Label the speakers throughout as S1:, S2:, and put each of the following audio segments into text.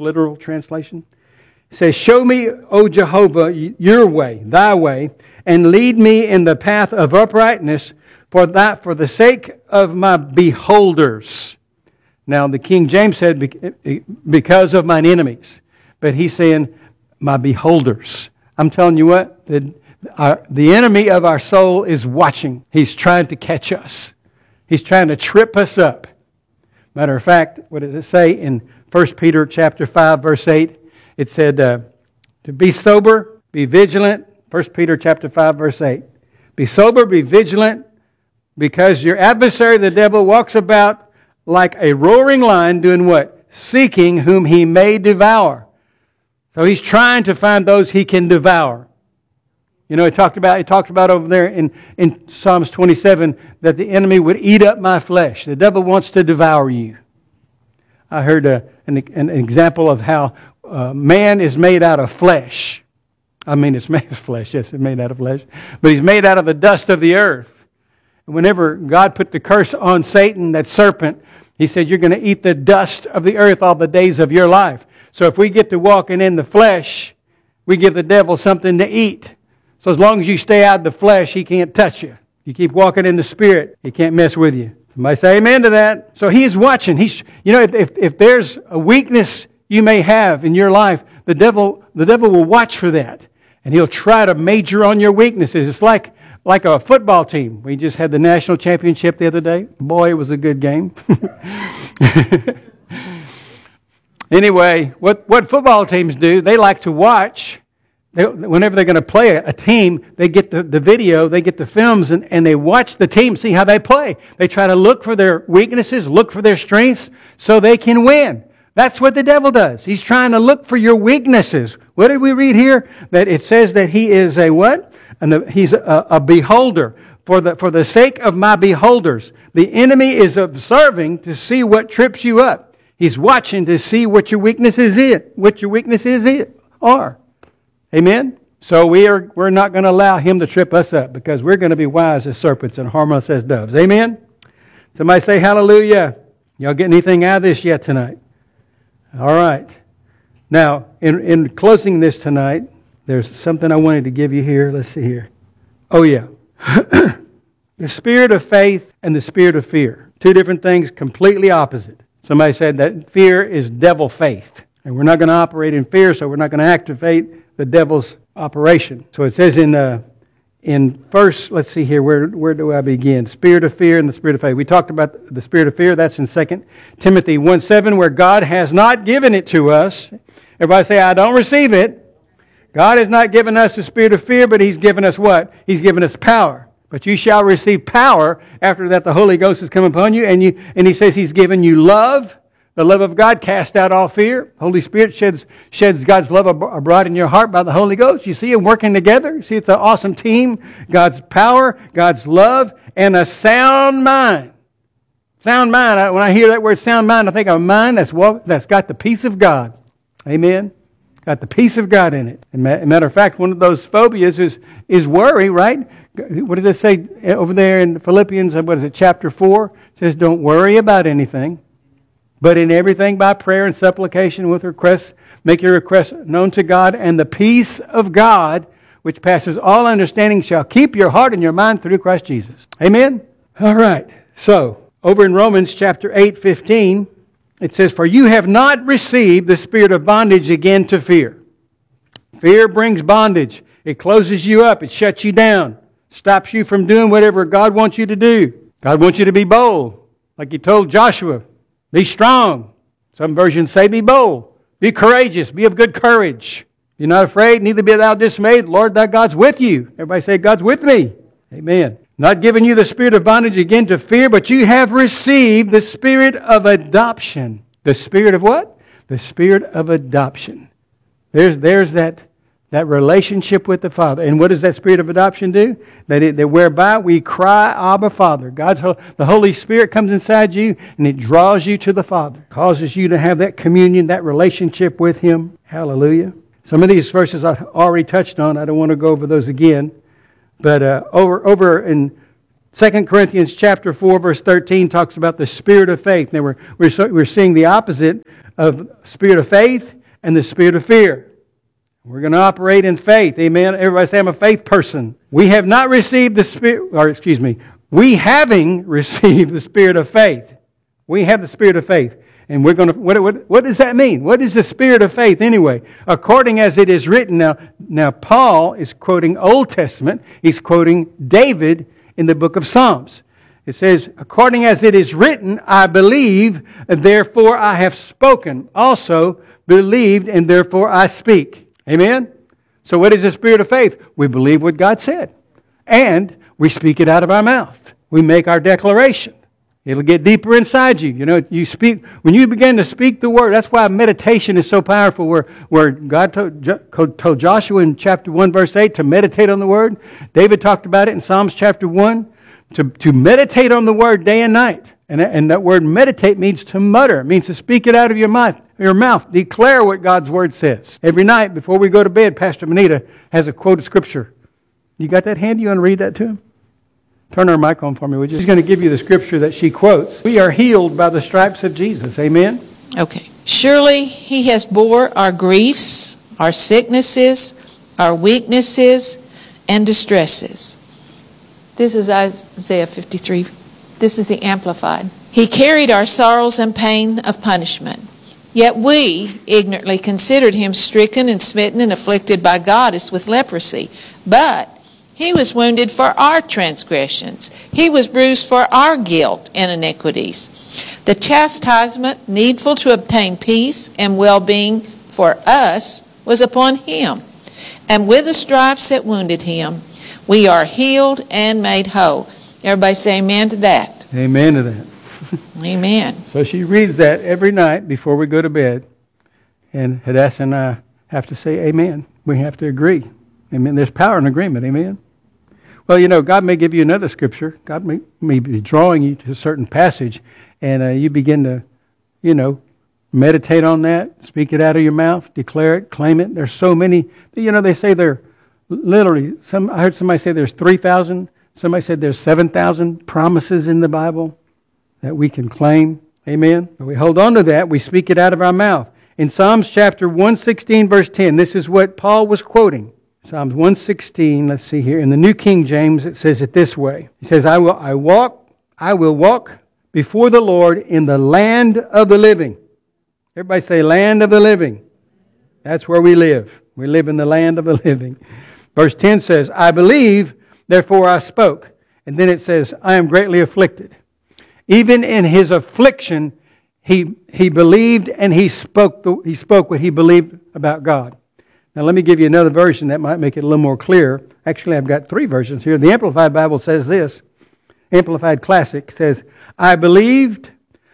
S1: literal translation. It says, show me, O Jehovah, your way, thy way, and lead me in the path of uprightness for the sake of my beholders. Now, the King James said, because of mine enemies. But he's saying, my beholders. I'm telling you what, the enemy of our soul is watching. He's trying to catch us. He's trying to trip us up. Matter of fact, what does it say in 1 Peter chapter 5, verse 8? It said, to be sober, be vigilant. 1 Peter chapter 5, verse 8. Be sober, be vigilant, because your adversary, the devil, walks about like a roaring lion, doing what? Seeking whom he may devour. So he's trying to find those he can devour. You know, he talks about over there in Psalms 27 that the enemy would eat up my flesh. The devil wants to devour you. I heard an example of how man is made out of flesh. I mean, it's made of flesh. Yes, it's made out of flesh. But he's made out of the dust of the earth. And whenever God put the curse on Satan, that serpent, He said, you're going to eat the dust of the earth all the days of your life. So if we get to walking in the flesh, we give the devil something to eat. So as long as you stay out of the flesh, he can't touch you. You keep walking in the Spirit, he can't mess with you. Somebody say amen to that. So he's watching. If there's a weakness you may have in your life, the devil will watch for that. And he'll try to major on your weaknesses. It's like a football team. We just had the national championship the other day. Boy, it was a good game. Anyway, what football teams do, they like to watch. Whenever they're going to play a team, they get the video, they get the films, and they watch the team, see how they play. They try to look for their weaknesses, look for their strengths, so they can win. That's what the devil does. He's trying to look for your weaknesses. What did we read here? That it says that he is a what? He's a beholder. For the sake of my beholders. The enemy is observing to see what trips you up. He's watching to see what your weaknesses are. Amen? So we're not going to allow him to trip us up, because we're going to be wise as serpents and harmless as doves. Amen? Somebody say hallelujah. Y'all getting anything out of this yet tonight? All right. Now, in closing this tonight, there's something I wanted to give you here. Let's see here. Oh, yeah. The spirit of faith and the spirit of fear. Two different things, completely opposite. Somebody said that fear is devil faith. And we're not going to operate in fear, so we're not going to activate the devil's operation. So it says in first, let's see here, where do I begin? Spirit of fear and the spirit of faith. We talked about the spirit of fear. That's in 2 Timothy 1:7, where God has not given it to us. Everybody say, I don't receive it. God has not given us the spirit of fear, but He's given us what? He's given us power. But you shall receive power after that the Holy Ghost has come upon you. And He says He's given you love. The love of God casts out all fear. Holy Spirit sheds God's love abroad in your heart by the Holy Ghost. You see them working together. You see it's an awesome team. God's power, God's love, and a sound mind. Sound mind. When I hear that word sound mind, I think of a mind that's got the peace of God. Amen? Got the peace of God in it. As a matter of fact, one of those phobias is worry, right? What does it say over there in Philippians, chapter 4? It says, don't worry about anything. But in everything by prayer and supplication with requests, make your requests known to God, and the peace of God, which passes all understanding, shall keep your heart and your mind through Christ Jesus. Amen? All right. So, over in Romans chapter 8:15, it says, for you have not received the spirit of bondage again to fear. Fear brings bondage. It closes you up. It shuts you down. Stops you from doing whatever God wants you to do. God wants you to be bold. Like He told Joshua. Be strong. Some versions say be bold. Be courageous. Be of good courage. Be not afraid, neither be thou dismayed. Lord thy God's with you. Everybody say, God's with me. Amen. Not giving you the spirit of bondage again to fear, but you have received the spirit of adoption. The spirit of what? The spirit of adoption. There's that relationship with the Father. And what does that spirit of adoption do? That whereby we cry, Abba, Father. The Holy Spirit comes inside you and it draws you to the Father. Causes you to have that communion, that relationship with Him. Hallelujah. Some of these verses I already touched on. I don't want to go over those again. But over in 2 Corinthians chapter 4, verse 13 talks about the spirit of faith. Now we're seeing the opposite of spirit of faith and the spirit of fear. We're going to operate in faith. Amen. Everybody say, I'm a faith person. We have not received the spirit, we having received the spirit of faith. We have the spirit of faith. And we're going to, what does that mean? What is the spirit of faith anyway? According as it is written. Now Paul is quoting Old Testament. He's quoting David in the book of Psalms. It says, according as it is written, I believe, and therefore I have spoken. Also believed, and therefore I speak. Amen? So what is the spirit of faith? We believe what God said. And we speak it out of our mouth. We make our declaration. It'll get deeper inside you. You know, you speak, when you begin to speak the word, that's why meditation is so powerful, where God told Joshua in chapter 1, verse 8, to meditate on the word. David talked about it in Psalms chapter 1, to meditate on the word day and night. And that word meditate means to mutter. It means to speak it out of your mouth. Declare what God's word says. Every night before we go to bed, Pastor Manita has a quote of scripture. You got that handy? You want to read that to him? Turn our mic on for me, would you? She's going to give you the scripture that she quotes. We are healed by the stripes of Jesus. Amen?
S2: Okay. Surely He has bore our griefs, our sicknesses, our weaknesses, and distresses. This is Isaiah 53. This is the Amplified. He carried our sorrows and pain of punishment. Yet we ignorantly considered Him stricken and smitten and afflicted by God as with leprosy. But He was wounded for our transgressions. He was bruised for our guilt and iniquities. The chastisement needful to obtain peace and well-being for us was upon Him. And with the stripes that wounded Him, we are healed and made whole. Everybody say amen to that.
S1: Amen to that.
S2: Amen.
S1: So she reads that every night before we go to bed. And Hadassah and I have to say amen. We have to agree. Amen. There's power in agreement. Amen. Well, you know, God may give you another scripture. God may be drawing you to a certain passage, and you begin to, you know, meditate on that, speak it out of your mouth, declare it, claim it. There's so many. You know, they say there literally. I heard somebody say there's 3,000. Somebody said there's 7,000 promises in the Bible that we can claim. Amen. We hold on to that. We speak it out of our mouth. In Psalms chapter 116, verse 10, this is what Paul was quoting. Psalms 116, let's see here. In the New King James, it says it this way. It says, I will walk before the Lord in the land of the living. Everybody say, land of the living. That's where we live. We live in the land of the living. Verse 10 says, I believe, therefore I spoke. And then it says, I am greatly afflicted. Even in his affliction, he believed and he spoke what he believed about God. Now let me give you another version that might make it a little more clear. Actually, I've got 3 versions here. The Amplified Bible says this. Amplified Classic says, I believed,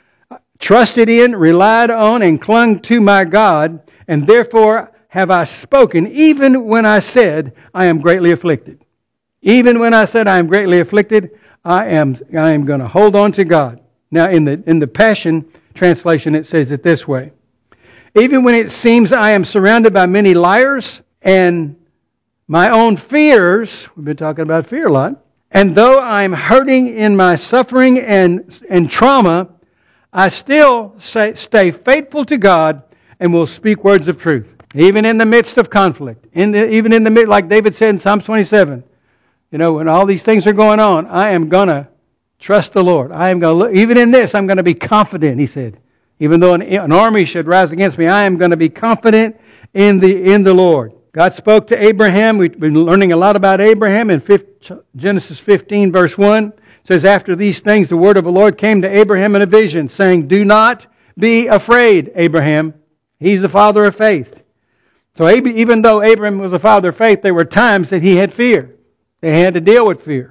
S1: trusted in, relied on, and clung to my God, and therefore have I spoken, even when I said, I am greatly afflicted. Even when I said I am greatly afflicted, I am going to hold on to God. Now in the Passion Translation, it says it this way. Even when it seems I am surrounded by many liars and my own fears, we've been talking about fear a lot, and though I'm hurting in my suffering and trauma, I still stay faithful to God and will speak words of truth. Even in the midst of conflict, even in the midst, like David said in Psalms 27, you know, when all these things are going on, I am going to trust the Lord. I am going to, even in this, I'm going to be confident, he said. Even though an army should rise against me, I am going to be confident in the Lord. God spoke to Abraham. We've been learning a lot about Abraham in Genesis 15, verse 1. It says, after these things, the word of the Lord came to Abraham in a vision, saying, do not be afraid, Abraham. He's the father of faith. So even though Abraham was the father of faith, there were times that he had fear. They had to deal with fear.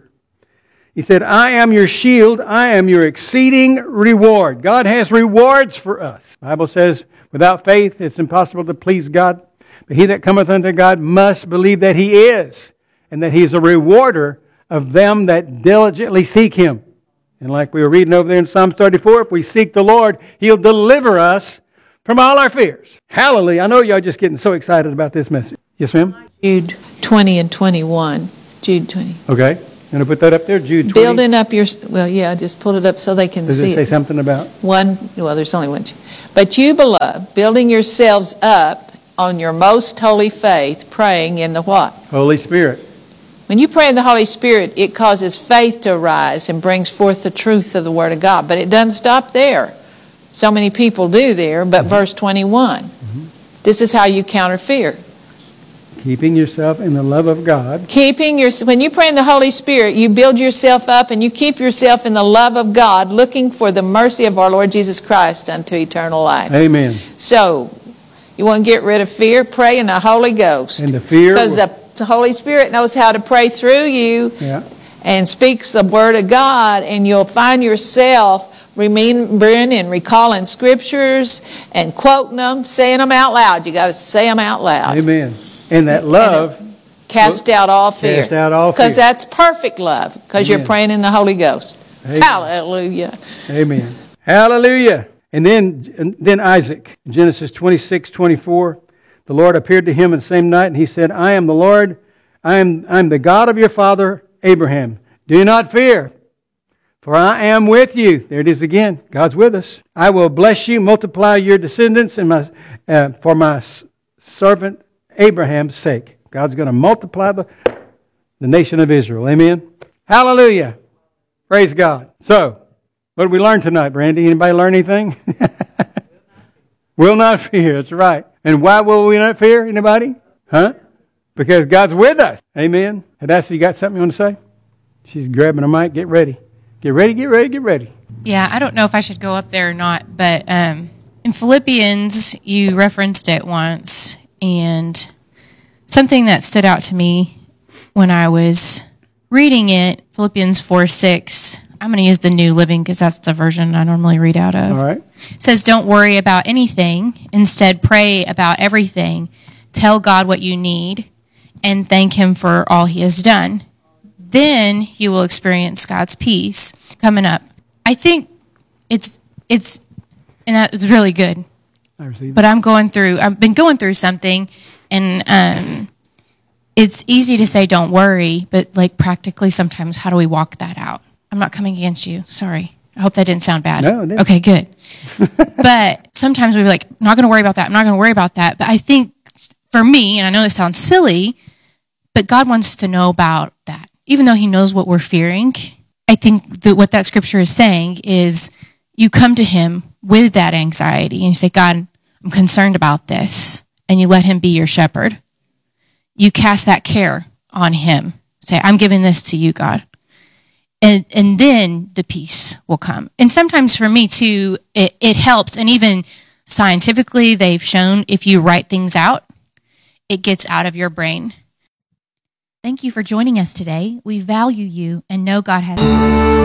S1: He said, I am your shield. I am your exceeding reward. God has rewards for us. The Bible says, without faith, it's impossible to please God. But he that cometh unto God must believe that He is, and that He is a rewarder of them that diligently seek Him. And like we were reading over there in Psalm 34, if we seek the Lord, He'll deliver us from all our fears. Hallelujah. I know y'all just getting so excited about this message. Yes, ma'am?
S2: Jude 20 and 21. Jude 20.
S1: Okay. You want to put that up there? Jude 20?
S2: Building up your... Well, yeah, just pull it up so they can see it.
S1: Does it say something about?
S2: Well, there's only one. But you, beloved, building yourselves up on your most holy faith, praying in the what?
S1: Holy Spirit.
S2: When you pray in the Holy Spirit, it causes faith to arise and brings forth the truth of the Word of God. But it doesn't stop there. So many people do there, but verse 21. This is how you counter fear.
S1: Keeping yourself in the love of God.
S2: When you pray in the Holy Spirit, you build yourself up and you keep yourself in the love of God, looking for the mercy of our Lord Jesus Christ unto eternal life.
S1: Amen.
S2: So, you want to get rid of fear? Pray in the Holy Ghost.
S1: And the fear.
S2: Because the Holy Spirit knows how to pray through you and speaks the Word of God, and you'll find yourself remembering and recalling scriptures and quoting them, saying them out loud. You got to say them out loud.
S1: Amen. And that love
S2: cast out all fear.
S1: Cast out all fear.
S2: Because that's perfect love. Because you're praying in the Holy Ghost.
S1: Amen.
S2: Hallelujah.
S1: Amen. Hallelujah. And then Isaac, Genesis 26:24, the Lord appeared to him in the same night, and he said, I am the Lord, I am the God of your father Abraham. Do not fear, for I am with you. There it is again. God's with us. I will bless you, multiply your descendants for my servant Abraham's sake. God's going to multiply the nation of Israel. Amen. Hallelujah. Praise God. So, what did we learn tonight, Brandy? Anybody learn anything? Will not fear. That's right. And why will we not fear? Anybody? Huh? Because God's with us. Amen. Hadassah, you got something you want to say? She's grabbing a mic. Get ready. Get ready, get ready, get ready.
S3: Yeah, I don't know if I should go up there or not, but in Philippians, you referenced it once, and something that stood out to me when I was reading it, Philippians 4:6. I'm going to use the New Living because that's the version I normally read out of.
S1: All right.
S3: It says, don't worry about anything. Instead, pray about everything. Tell God what you need and thank Him for all He has done. Then you will experience God's peace coming up. I think it's and that was really good.
S1: I received
S3: but I've been going through something, and it's easy to say don't worry, but like practically sometimes how do we walk that out? I'm not coming against you. Sorry. I hope that didn't sound bad.
S1: No, it didn't.
S3: Okay, good. But sometimes we're like, I'm not going to worry about that. I'm not going to worry about that. But I think for me, and I know this sounds silly, but God wants to know about that. Even though He knows what we're fearing, I think that what that scripture is saying is you come to Him with that anxiety and you say, God, I'm concerned about this. And you let Him be your shepherd. You cast that care on Him. Say, I'm giving this to you, God. And then the peace will come. And sometimes for me too, it helps. And even scientifically, they've shown if you write things out, it gets out of your brain. Thank you for joining us today. We value you and know God has